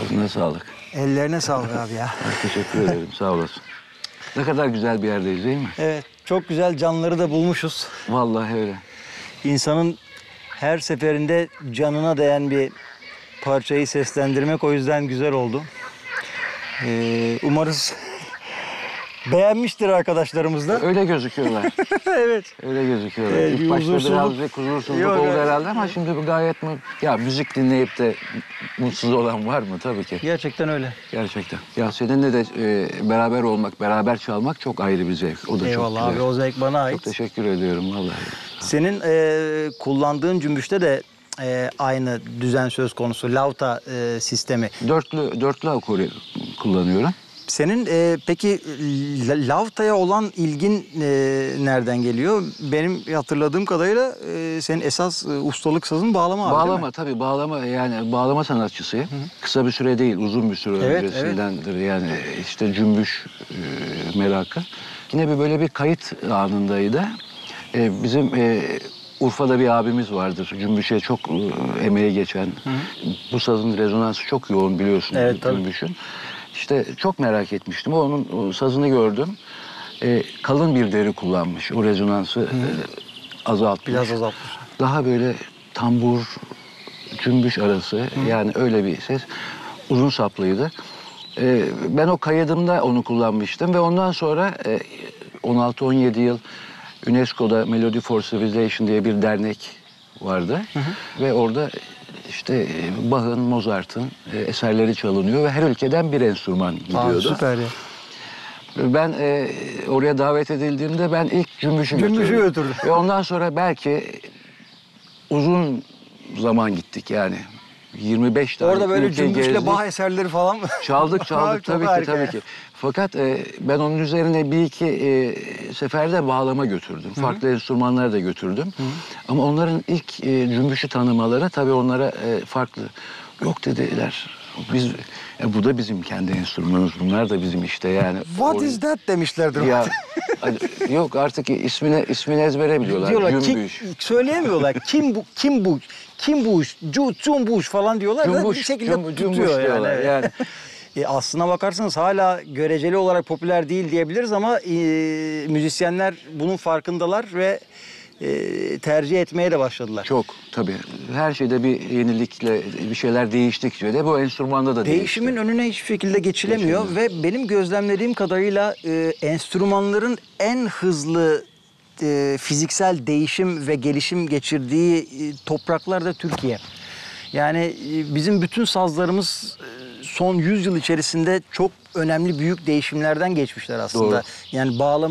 Ağzına sağlık. Ellerine sağlık abi ya. Teşekkür ederim, sağ olasın. Ne kadar güzel bir yerdeyiz değil mi? Evet, çok güzel canları da bulmuşuz. Vallahi öyle. İnsanın her seferinde canına değen bir parçayı seslendirmek o yüzden güzel oldu. Umarız beğenmiştir arkadaşlarımız da. Öyle gözüküyorlar. Evet. Öyle gözüküyorlar. Evet, İlk başta huzursuzluk. birazcık huzursuzluk Yok, oldu evet. herhalde ama şimdi bu gayet Ya müzik dinleyip de mutsuz olan var mı? Tabii ki. Gerçekten öyle. Gerçekten. Ya seninle de beraber olmak, beraber çalmak çok ayrı bir zevk. O da Eyvallah çok abi, güzel. o zevk bana ait. Çok teşekkür ediyorum vallahi. Senin kullandığın cümbüşte de aynı düzen söz konusu. Lavta sistemi. Dörtlü akori kullanıyorum. Senin peki lavtaya olan ilgin nereden geliyor? Benim hatırladığım kadarıyla senin esas ustalık sazın bağlama abi, değil mi? Bağlama tabii, bağlama yani bağlama sanatçısıyım. Kısa bir süre değil, uzun bir süre Evet, öncesindendir yani işte cümbüş merakı. Yine böyle bir kayıt anındaydı. Bizim Urfa'da bir abimiz vardır. Cümbüşe çok emeği geçen. Bu sazın rezonansı çok yoğun biliyorsun, Evet, tabii. cümbüşün. İşte çok merak etmiştim. Onun sazını gördüm. Kalın bir deri kullanmış. O rezonansı azaltmış. Biraz azaltmış. Daha böyle tambur, cümbüş arası yani öyle bir ses. Uzun saplıydı. Ben o kaydımda onu kullanmıştım ve ondan sonra 16-17 yıl UNESCO'da Melody for Civilization diye bir dernek vardı. Ve orada işte Bach'ın, Mozart'ın eserleri çalınıyor ve her ülkeden bir enstrüman gidiyordu. Aa, süper ya. Ben oraya davet edildiğimde ben ilk cümbüşü götürdüm. Ve ondan sonra belki uzun zaman gittik yani. 25 tane Orada böyle ülke cümbüşle gezdik. Bach eserleri falan mı? Çaldık Çok tabii ki harika tabii ya. ki. Fakat ben onun üzerine bir iki seferde bağlama götürdüm. Farklı enstrümanlar da götürdüm. Ama onların ilk cümbüşü tanımaları tabii onlara farklı. Yok dediler. Bu da bizim kendi enstrümanımız. Bunlar da bizim işte yani. What is that demişlerdir. Ya yok artık ismini ezbere biliyorlar. Diyorlar Cümbüş. söyleyemiyorlar. Kim bu iş? Cumbuş falan diyorlar. Cumbuş, bir şekilde cumbuş tutuyor diyorlar yani. Aslına bakarsanız hala göreceli olarak popüler değil diyebiliriz ama müzisyenler bunun farkındalar ve tercih etmeye de başladılar. Çok tabii. Her şeyde bir yenilikle bir şeyler değiştikçe de bu enstrümanda da Değişimin önüne hiçbir şekilde geçilemiyor ve benim gözlemlediğim kadarıyla enstrümanların en hızlı fiziksel değişim ve gelişim geçirdiği topraklar da Türkiye. Yani bizim bütün sazlarımız son 100 yıl içerisinde çok önemli büyük değişimlerden geçmişler aslında. Doğru. Yani bağlama